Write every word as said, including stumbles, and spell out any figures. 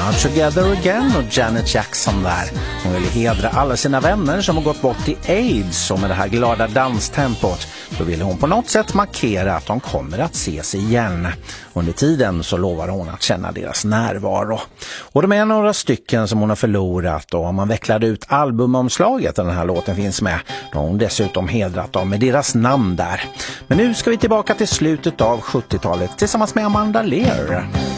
Together Again och Janet Jackson där. Hon ville hedra alla sina vänner som har gått bort i AIDS, och med det här glada danstempot då ville hon på något sätt markera att de kommer att ses igen. Under tiden så lovar hon att känna deras närvaro. Och de är några stycken som hon har förlorat, och om man vecklade ut albumomslaget där den här låten finns med, då har hon dessutom hedrat dem med deras namn där. Men nu ska vi tillbaka till slutet av sjuttiotalet tillsammans med Amanda Lear.